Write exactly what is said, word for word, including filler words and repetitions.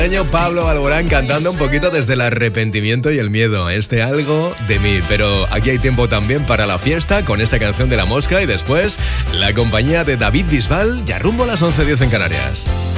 Pablo Alborán cantando un poquito desde el arrepentimiento y el miedo. Este algo de mí. Pero aquí hay tiempo también para la fiesta con esta canción de La Mosca y después la compañía de David Bisbal, ya rumbo a las once diez en Canarias.